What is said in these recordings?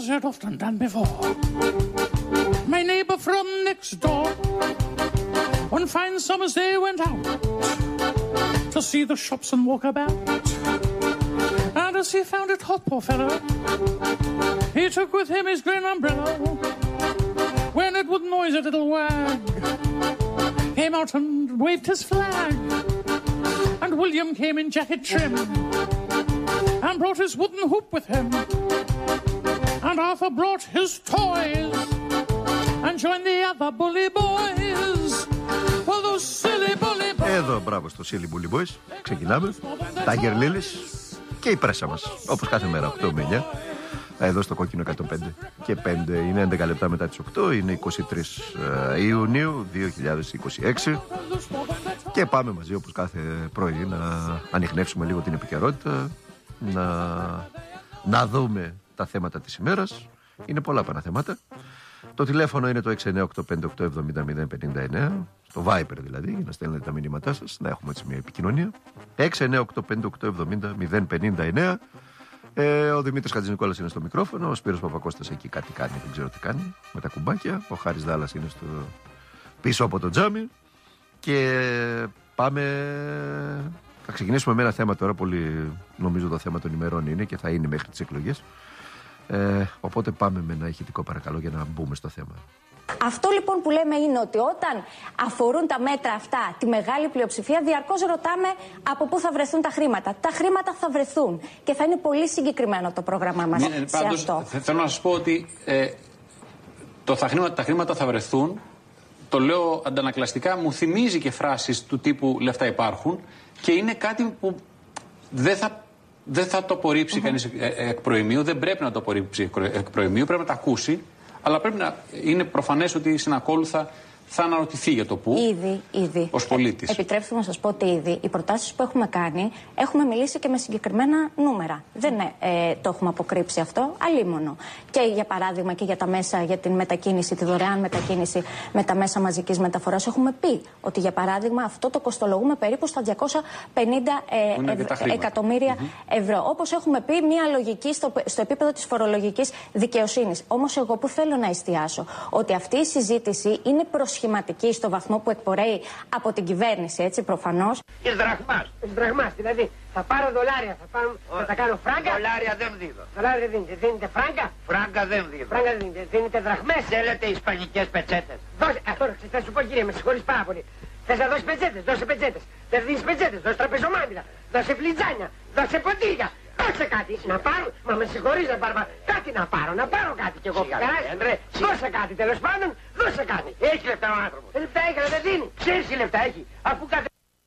had often done before. My neighbor from next door, one fine summer's day, went out to see the shops and walk about. And as he found it hot, poor fellow, he took with him his green umbrella. When it would noise a little wag, came out and waved his flag. And William came in jacket trim and brought his wooden hoop with him. And Arthur brought his toys and joined the other bully boys. Well, those silly bully boys. Εδώ, μπράβο στο Silly Bully Boys. Ξεκινάμε. Tiger Lilies και η πρέσα μας. Όπως κάθε μέρα, 8 με 9. Εδώ στο Κόκκινο 105 και 5. Είναι 11 λεπτά μετά τις 8. Είναι 23 Ιουνίου 2026. Και πάμε μαζί όπως κάθε πρωί να ανιχνεύσουμε λίγο την επικαιρότητα. Να δούμε τα θέματα της ημέρας. Είναι πολλά παναθέματα. Το τηλέφωνο είναι το 698-587-059. Στο Viper δηλαδή, για να στέλνετε τα μηνύματά σας. Να έχουμε έτσι μια επικοινωνία. 698-587-059. Ο Δημήτρης Χατζηνικόλας είναι στο μικρόφωνο. Ο Σπύρος Παπακώστας εκεί κάτι κάνει, δεν ξέρω τι κάνει με τα κουμπάκια. Ο Χάρης Δάλλας είναι πίσω από το τζάμι. Και πάμε. Θα ξεκινήσουμε με ένα θέμα τώρα. Πολύ νομίζω το θέμα των ημερών είναι και θα είναι μέχρι τις εκλογές. Οπότε πάμε με ένα ηχητικό παρακαλώ για να μπούμε στο θέμα. Αυτό λοιπόν που λέμε είναι ότι όταν αφορούν τα μέτρα αυτά τη μεγάλη πλειοψηφία, διαρκώς ρωτάμε από πού θα βρεθούν τα χρήματα. Τα χρήματα θα βρεθούν και θα είναι πολύ συγκεκριμένο το πρόγραμμά μας σε αυτό. Θέλω να σας πω ότι τα χρήματα θα βρεθούν. Το λέω αντανακλαστικά, μου θυμίζει και φράσεις του τύπου λεφτά υπάρχουν και είναι κάτι που δεν θα το απορρίψει κανείς εκ προημίου, δεν πρέπει να το απορρίψει εκ προημίου, πρέπει να το ακούσει, αλλά πρέπει να είναι προφανές ότι συνακόλουθα θα αναρωτηθεί για το πού. Ήδη. Ως πολίτης. Επιτρέψτε να σας πω ότι ήδη οι προτάσεις που έχουμε κάνει, έχουμε μιλήσει και με συγκεκριμένα νούμερα. Δεν το έχουμε αποκρύψει αυτό, αλίμονο. Και για παράδειγμα και για τα μέσα για την μετακίνηση, τη δωρεάν μετακίνηση με τα μέσα μαζικής μεταφοράς, έχουμε πει ότι για παράδειγμα αυτό το κοστολογούμε περίπου στα 250 εκατομμύρια ευρώ. Όπως έχουμε πει, μια λογική στο επίπεδο της φορολογικής δικαιοσύνης. Όμως εγώ που θέλω να εστιάσω, ότι αυτή η συζήτηση είναι προσχηματική στο βαθμό που εκπορέει από την κυβέρνηση, έτσι προφανώς. Εις δραχμάς, δηλαδή θα πάρω δολάρια, θα τα κάνω φράγκα. Δολάρια δεν δίνω. Δολάρια δεν δίνετε, δίνετε φράγκα. Φράγκα δεν δίνω. Φράγκα δεν δίνετε, δίνετε δραχμές. Θέλετε ισπανικές πετσέτες. Δώσε, τώρα θα σου πω κύριε, με συγχωρείς πάρα πολύ. Θες να δώσεις πετσέτες, δώσε πετσέτες. Δεν δίνεις πετσέτες, δώσε τραπεζομάντιλα, δώσε φλιτζάνια, δώσε ποτήρια. Δώσε κάτι, να πάρω, μα με συγχωρείς να πάρω κάτι να πάρω κάτι κι εγώ. Δώσε κάτι τέλος πάντων, δώσε κάτι. Έχει λεφτά ο άνθρωπος. Λεφτά έχει, αλλά δεν δίνει. Ξέρεις τι λεφτά έχει, αφού κάθε...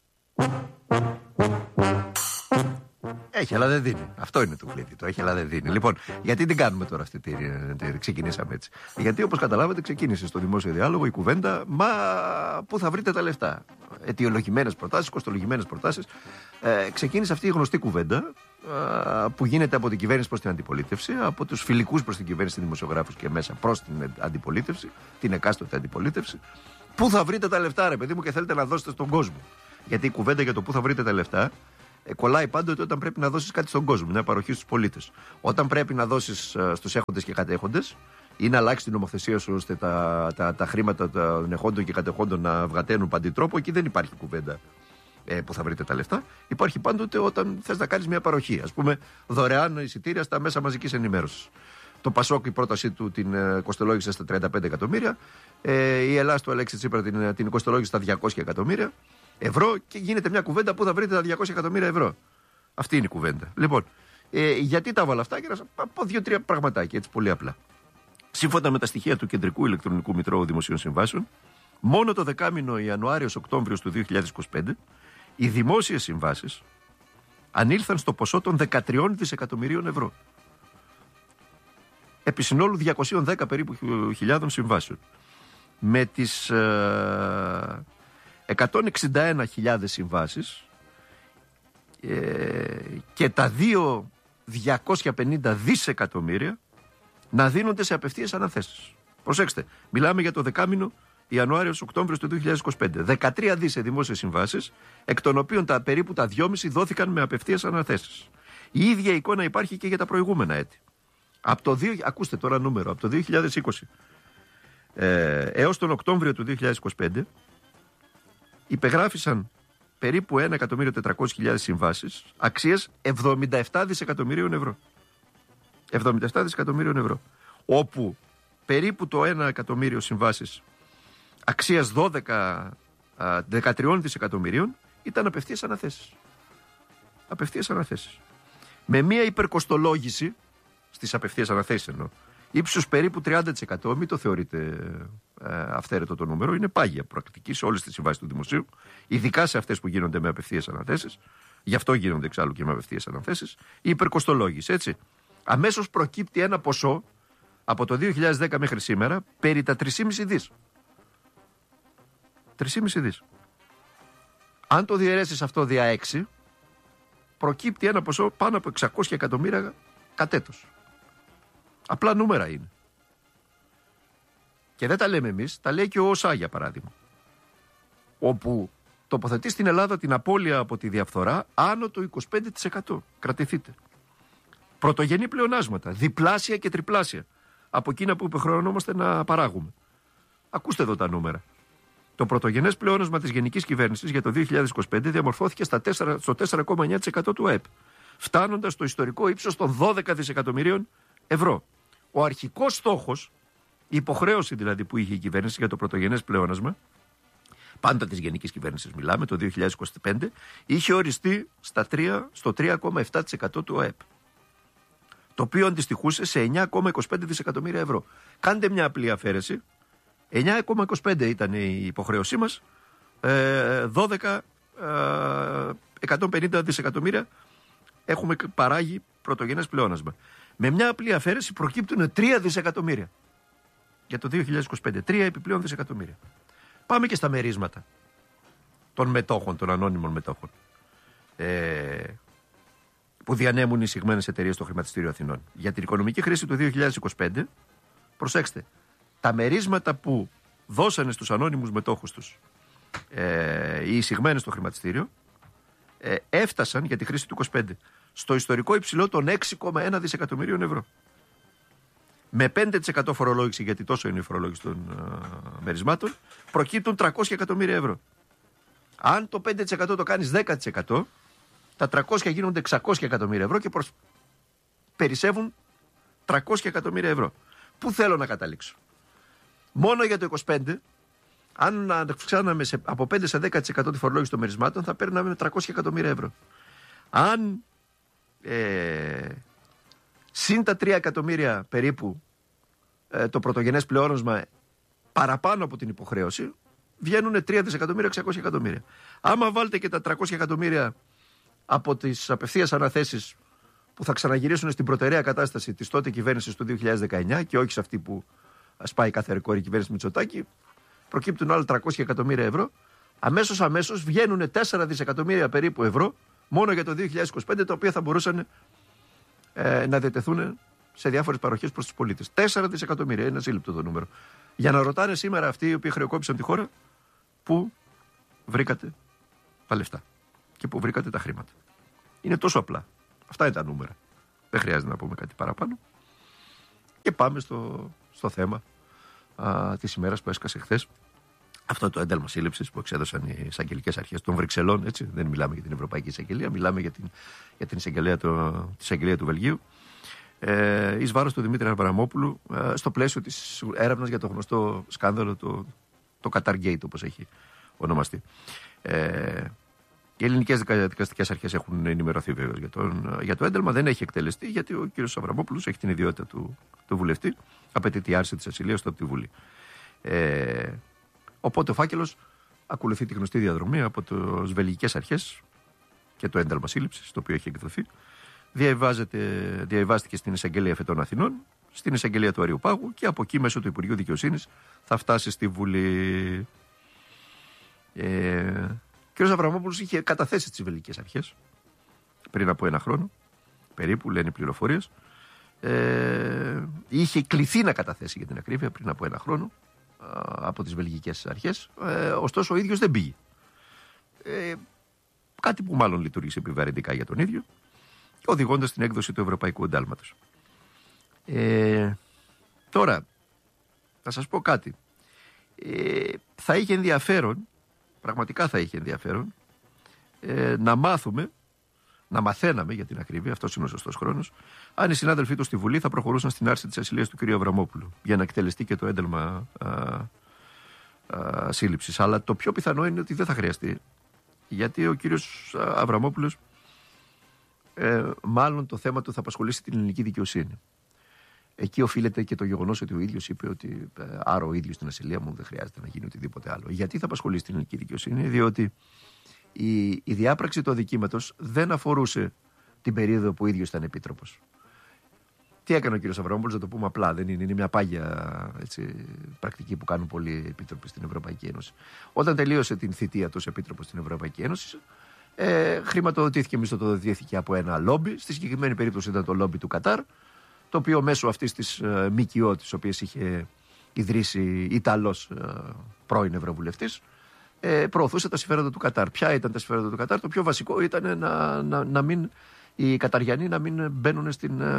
Έχει, αλλά δεν δίνει. Αυτό είναι το κλειδί. Το έχει, αλλά δεν δίνει. Λοιπόν, γιατί την κάνουμε τώρα αυτή ξεκινήσαμε έτσι? Γιατί όπως καταλάβατε, ξεκίνησε στο δημόσιο διάλογο η κουβέντα, μα πού θα βρείτε τα λεφτά? Αιτιολογημένες προτάσεις, κοστολογημένες προτάσεις. Ξεκίνησε αυτή η γνωστή κουβέντα που γίνεται από την κυβέρνηση προς την αντιπολίτευση, από τους φιλικούς προς την κυβέρνηση, δημοσιογράφους και μέσα προς την αντιπολίτευση, την εκάστοτε αντιπολίτευση. Πού θα βρείτε τα λεφτά, ρε παιδί μου, και θέλετε να δώσετε στον κόσμο? Γιατί η κουβέντα για το πού θα βρείτε τα λεφτά κολλάει πάντοτε όταν πρέπει να δώσεις κάτι στον κόσμο, μια παροχή στους πολίτες. Όταν πρέπει να δώσεις στους έχοντες και κατέχοντες ή να αλλάξει την νομοθεσία σου ώστε τα χρήματα των εχόντων και κατεχόντων να βγαταίνουν παντιτρόπο, εκεί δεν υπάρχει κουβέντα που θα βρείτε τα λεφτά. Υπάρχει πάντοτε όταν θες να κάνεις μια παροχή, ας πούμε δωρεάν εισιτήρια στα μέσα μαζικής ενημέρωσης. Το Πασόκ η πρότασή του την κοστολόγησε στα 35 εκατομμύρια, η Ελλάδα του Αλέξη Τσίπρα την κοστολόγησε στα 200 εκατομμύρια ευρώ και γίνεται μια κουβέντα που θα βρείτε τα 200 εκατομμύρια ευρώ. Αυτή είναι η κουβέντα. Λοιπόν, γιατί τα βάλω αυτά? Για να σας πω 2-3 πραγματάκια, έτσι πολύ απλά. Σύμφωνα με τα στοιχεία του Κεντρικού Ηλεκτρονικού Μητρώου Δημοσίων Συμβάσεων, μόνο το δεκάμηνο Ιανουάριος-Οκτώβριος του 2025 οι δημόσιες συμβάσεις ανήλθαν στο ποσό των 13 δισεκατομμυρίων ευρώ. Επί συνόλου 210 περίπου χιλιάδων συμβάσεων. Με τις 161.000 συμβάσεις και τα 250 δισεκατομμύρια να δίνονται σε απευθείας αναθέσεις. Προσέξτε, μιλάμε για το δεκάμηνο Ιανουάριος-Οκτώβριος του 2025. 13 δις σε δημόσιες συμβάσεις, εκ των οποίων περίπου τα 2,5 δόθηκαν με απευθείας αναθέσεις. Η ίδια εικόνα υπάρχει και για τα προηγούμενα έτη. Ακούστε τώρα νούμερο, από το 2020 έως τον Οκτώβριο του 2025 υπεγράφησαν περίπου 1.400.000 συμβάσεις αξίας 77 δισεκατομμυρίων ευρώ. 77 δισεκατομμύριων ευρώ. Όπου περίπου το 1 εκατομμύριο συμβάσεις αξίας 13 δισεκατομμυρίων ήταν απευθείας αναθέσεις. Απευθείας αναθέσεις. Με μία υπερκοστολόγηση στις απευθείας αναθέσεις εννοώ, ύψους περίπου 30%, μην το θεωρείτε αυθαίρετο το νούμερο, είναι πάγια πρακτική σε όλες τις συμβάσεις του δημοσίου, ειδικά σε αυτές που γίνονται με απευθείας αναθέσεις, γι' αυτό γίνονται εξάλλου και με απευθείας αναθέσεις, η υπερκοστολόγηση, έτσι. Αμέσως προκύπτει ένα ποσό από το 2010 μέχρι σήμερα περί τα 3,5 δις. 3,5 δις. Αν το διαιρέσεις αυτό δια 6, προκύπτει ένα ποσό πάνω από 600 εκατομμύρια κατ' έτος. Απλά νούμερα είναι. Και δεν τα λέμε εμείς, τα λέει και ο ΟΣΑ για παράδειγμα. Όπου τοποθετεί στην Ελλάδα την απώλεια από τη διαφθορά άνω του 25%. Κρατηθείτε. Πρωτογενή πλεονάσματα, διπλάσια και τριπλάσια από εκείνα που υποχρεωνόμαστε να παράγουμε. Ακούστε εδώ τα νούμερα. Το πρωτογενές πλεόνασμα της γενικής κυβέρνησης για το 2025 διαμορφώθηκε στο 4,9% του ΑΕΠ, φτάνοντας στο ιστορικό ύψος των 12 δισεκατομμυρίων ευρώ. Ο αρχικός στόχος, η υποχρέωση δηλαδή που είχε η κυβέρνηση για το πρωτογενές πλεόνασμα, πάντα της γενικής κυβέρνησης μιλάμε, το 2025, είχε οριστεί στο 3,7% του ΑΕΠ. Το οποίο αντιστοιχούσε σε 9,25 δισεκατομμύρια ευρώ. Κάντε μια απλή αφαίρεση. 9,25 ήταν η υποχρέωσή μας, 150 δισεκατομμύρια έχουμε παράγει πρωτογενές πλεόνασμα. Με μια απλή αφαίρεση προκύπτουν 3 δισεκατομμύρια για το 2025. 3 επιπλέον δισεκατομμύρια. Πάμε και στα μερίσματα των μετόχων, των ανώνυμων μετόχων, που διανέμουν οι εισηγμένες εταιρείες στο Χρηματιστήριο Αθηνών. Για την οικονομική χρήση του 2025, προσέξτε, τα μερίσματα που δώσανε στους ανώνυμους μετόχους τους οι εισηγμένες στο χρηματιστήριο έφτασαν για τη χρήση του 25 στο ιστορικό υψηλό των 6,1 δισεκατομμυρίων ευρώ. Με 5% φορολόγηση, γιατί τόσο είναι η φορολόγηση των μερισμάτων, προκύπτουν 300 εκατομμύρια ευρώ. Αν το 5% το κάνεις 10%, τα 300 γίνονται 600 εκατομμύρια ευρώ και περισσεύουν 300 εκατομμύρια ευρώ. Πού θέλω να καταλήξω? Μόνο για το 25, αν αυξάναμε από 5 σε 10% τη φορολόγηση των μερισμάτων, θα παίρναμε 300 εκατομμύρια ευρώ. Αν συν τα 3 εκατομμύρια περίπου το πρωτογενές πλεόνασμα παραπάνω από την υποχρέωση, βγαίνουν 3 δισεκατομμύρια 600 εκατομμύρια. Άμα βάλετε και τα 300 εκατομμύρια από τις απευθείας αναθέσεις που θα ξαναγυρίσουν στην προτεραία κατάσταση της τότε κυβέρνησης του 2019 και όχι σε αυτή που σπάει κάθε ρεκόρ η κυβέρνηση Μητσοτάκη, προκύπτουν άλλα 300 εκατομμύρια ευρώ. Αμέσως βγαίνουν 4 δισεκατομμύρια περίπου ευρώ μόνο για το 2025, τα οποία θα μπορούσαν να διατεθούν σε διάφορες παροχές προς τους πολίτες. 4 δισεκατομμύρια, είναι ασύλληπτο το νούμερο. Για να ρωτάνε σήμερα αυτοί οι οποίοι χρεοκόπησαν τη χώρα, πού βρήκατε τα λεφτά και πού βρήκατε τα χρήματα. Είναι τόσο απλά. Αυτά είναι τα νούμερα. Δεν χρειάζεται να πούμε κάτι παραπάνω. Και πάμε στο θέμα της ημέρας που έσκασε χθες. Αυτό το ένταλμα σύλληψης που εξέδωσαν οι εισαγγελικές αρχές των Βρυξελών. Έτσι. Δεν μιλάμε για την Ευρωπαϊκή Εισαγγελία, μιλάμε για την εισαγγελία του Βελγίου. Εις βάρος του Δημήτρη Αβραμόπουλου, στο πλαίσιο της έρευνας για το γνωστό σκάνδαλο, το Qatargate, όπως έχει ονομαστεί. Οι ελληνικές δικαστικές αρχές έχουν ενημερωθεί βέβαια για το ένταλμα. Δεν έχει εκτελεστεί, γιατί ο κ. Αβραμόπουλος έχει την ιδιότητα του βουλευτή. Απαιτείται η άρση της ασυλίας του από τη Βουλή. Οπότε ο φάκελος ακολουθεί τη γνωστή διαδρομή από τις βελγικές αρχές και το ένταλμα σύλληψης, το οποίο έχει εκδοθεί. Διαβιβάστηκε στην Εισαγγελία Εφετών Αθηνών, στην Εισαγγελία του Αριοπάγου και από εκεί μέσω του Υπουργείου Δικαιοσύνης θα φτάσει στη Βουλή. Ο κ. Αβραμόπουλος είχε καταθέσει στις βελγικές αρχές πριν από 1 χρόνο, περίπου, λένε οι πληροφορίες. Είχε κληθεί να καταθέσει, για την ακρίβεια, πριν από 1 χρόνο από τις βελγικές αρχές. Ωστόσο ο ίδιος δεν πήγε. Κάτι που μάλλον λειτουργήσε επιβαρυντικά για τον ίδιο, οδηγώντας την έκδοση του Ευρωπαϊκού Εντάλματος. Τώρα, θα σας πω κάτι. Θα είχε ενδιαφέρον, πραγματικά θα είχε ενδιαφέρον, να μάθουμε, να μαθαίναμε για την ακρίβεια, αυτός είναι ο σωστός χρόνος, αν οι συνάδελφοί του στη Βουλή θα προχωρούσαν στην άρση της ασυλίας του κ. Αβραμόπουλου για να εκτελεστεί και το ένταλμα σύλληψης. Αλλά το πιο πιθανό είναι ότι δεν θα χρειαστεί, γιατί ο κύριος Αβραμόπουλος μάλλον το θέμα του θα απασχολήσει την ελληνική δικαιοσύνη. Εκεί οφείλεται και το γεγονός ότι ο ίδιος είπε ότι άρα ο ίδιος στην ασυλία μου δεν χρειάζεται να γίνει οτιδήποτε άλλο. Γιατί θα απασχολήσει την ελληνική δικαιοσύνη? Διότι η διάπραξη του αδικήματος δεν αφορούσε την περίοδο που ο ίδιος ήταν επίτροπος. Τι έκανε ο κύριος Αβραμόπουλος, να το πούμε απλά, δεν είναι μια πάγια πρακτική που κάνουν πολλοί επίτροποι στην Ευρωπαϊκή Ένωση. Όταν τελείωσε την θητεία του ως επίτροπος στην Ευρωπαϊκή Ένωση, χρηματοδοτήθηκε, μισθοδοτήθηκε από ένα λόμπι. Στη συγκεκριμένη περίπτωση ήταν το λόμπι του Κατάρ, το οποίο μέσω αυτής της ΜΚΟ, τις οποίες είχε ιδρύσει Ιταλός πρώην Ευρωβουλευτής, προωθούσε τα συμφέροντα του Κατάρ. Ποια ήταν τα συμφέροντα του Κατάρ? Το πιο βασικό ήταν να μην, οι Καταριανοί να μην μπαίνουν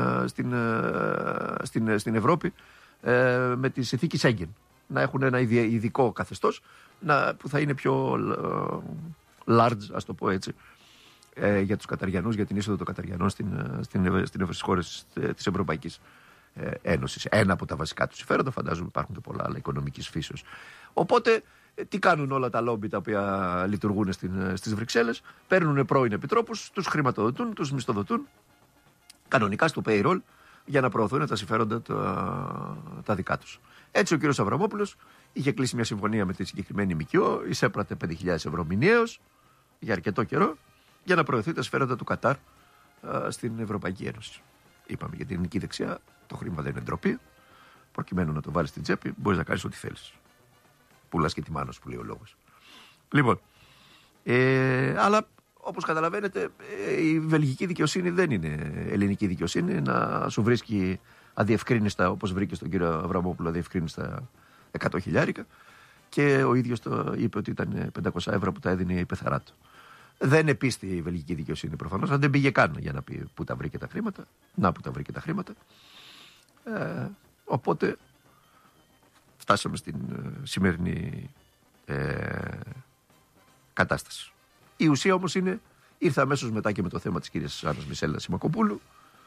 στην Ευρώπη με τη συνθήκη Σέγγεν. Να έχουν ένα ειδικό καθεστώς που θα είναι πιο large, ας το πω έτσι, για τους Καταριανούς, για την είσοδο των Καταριανών στις χώρες της Ευρωπαϊκής Ένωσης. Ένα από τα βασικά του συμφέροντα, φαντάζομαι υπάρχουν και πολλά άλλα οικονομικής φύσεως. Οπότε, τι κάνουν όλα τα λόμπι τα οποία λειτουργούν στις Βρυξέλλες? Παίρνουν πρώην επιτρόπους, τους χρηματοδοτούν, τους μισθοδοτούν, κανονικά στο payroll, για να προωθούν τα συμφέροντα τα δικά τους. Έτσι ο κύριος Αβραμόπουλος είχε κλείσει μια συμφωνία με τη συγκεκριμένη ΜΚΟ, εισέπρατε 5.000 ευρώ μηνιαίως για αρκετό καιρό, για να προωθεί τα συμφέροντα του Κατάρ στην Ευρωπαϊκή Ένωση. Είπαμε για την ελληνική δεξιά, το χρήμα δεν είναι ντροπή. Προκειμένου να το βάλεις στην τσέπη, μπορείς να κάνεις ό,τι θέλεις. Πουλάς και τη μάνα σου, που λέει ο λόγος. Λοιπόν, αλλά όπως καταλαβαίνετε, η βελγική δικαιοσύνη δεν είναι ελληνική δικαιοσύνη. Να σου βρίσκει αδιευκρίνιστα, όπως βρήκε στον κύριο Αβραμόπουλο, αδιευκρίνιστα 100 χιλιάρικα. Και ο ίδιος το είπε ότι ήταν 500 ευρώ που τα έδινε η πεθαρά του. Δεν επίστη η βελγική δικαιοσύνη προφανώς, αν δεν πήγε καν για να πει πού τα βρήκε τα χρήματα. Να, που τα βρήκε τα χρήματα. Οπότε φτάσαμε στην σημερινή κατάσταση. Η ουσία όμως είναι, ήρθε αμέσως μετά και με το θέμα της κυρίας Άννας Μισέλα Σιμακοπούλου.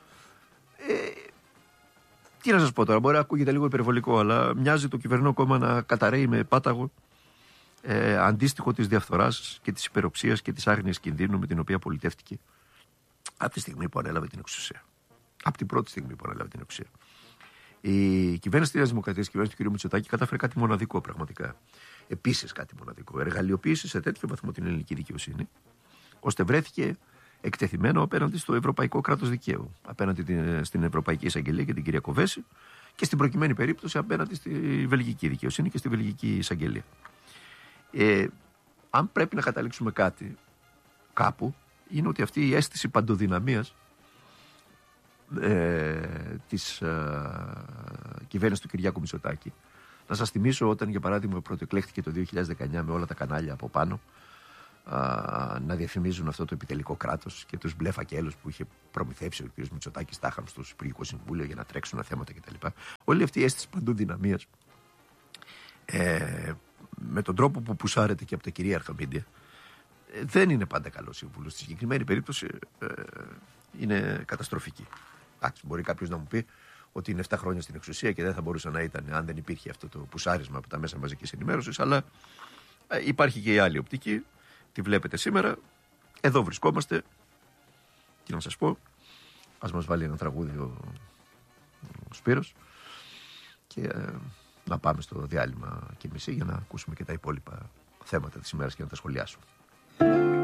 Τι να σας πω τώρα, μπορεί να ακούγεται λίγο υπερβολικό, αλλά μοιάζει το κυβερνό κόμμα να καταραίει με πάταγο αντίστοιχο της διαφθοράς και της υπεροψίας και της άγνοιας κινδύνου με την οποία πολιτεύτηκε από τη στιγμή που ανέλαβε την εξουσία. Από την πρώτη στιγμή που ανέλαβε την εξουσία. Η κυβέρνηση της Δημοκρατίας, η κυβέρνηση του κ. Μητσοτάκη, κατάφερε κάτι μοναδικό πραγματικά. Επίσης κάτι μοναδικό. Εργαλειοποίησε σε τέτοιο βαθμό την ελληνική δικαιοσύνη, ώστε βρέθηκε εκτεθειμένο απέναντι στο ευρωπαϊκό κράτος δικαίου. Απέναντι στην Ευρωπαϊκή Εισαγγελία και την κυρία Κοβέση, και στην προκειμένη περίπτωση απέναντι στη βελγική δικαιοσύνη και στη βελγική εισαγγελία. Αν πρέπει να καταλήξουμε κάτι κάπου, είναι ότι αυτή η αίσθηση παντοδυναμίας της κυβέρνησης του Κυριάκου Μητσοτάκη. Να σας θυμίσω όταν, για παράδειγμα, πρωτοεκλέχθηκε το 2019 με όλα τα κανάλια από πάνω να διαφημίζουν αυτό το επιτελικό κράτος και τους μπλε φακέλους που είχε προμηθεύσει ο κ. Μητσοτάκης τάχαν στο Υπουργικό Συμβούλιο για να τρέξουν θέματα κτλ. Όλη αυτή η αίσθηση παντοδυναμίας, με τον τρόπο που πουσάρεται και από τα κυρίαρχα μίντια, δεν είναι πάντα καλό σύμβουλο. Στη συγκεκριμένη περίπτωση είναι καταστροφική. Μπορεί κάποιος να μου πει ότι είναι 7 χρόνια στην εξουσία και δεν θα μπορούσε να ήταν αν δεν υπήρχε αυτό το πουσάρισμα από τα μέσα μαζικής ενημέρωσης, αλλά υπάρχει και η άλλη οπτική. Τη βλέπετε σήμερα. Εδώ βρισκόμαστε. Τι να σας πω, ας μας βάλει ένα τραγούδι ο Σπύρος και να πάμε στο διάλειμμα και μισή για να ακούσουμε και τα υπόλοιπα θέματα της ημέρας και να τα σχολιάσουμε.